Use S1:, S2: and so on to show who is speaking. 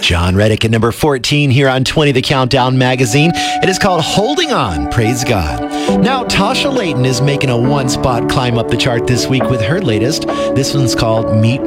S1: John Reddick at number 14 here on 20 The Countdown magazine. It is called Holding On, Praise God. Now, Tasha Layton is making a one-spot climb up the chart this week with her latest. This one's called Meet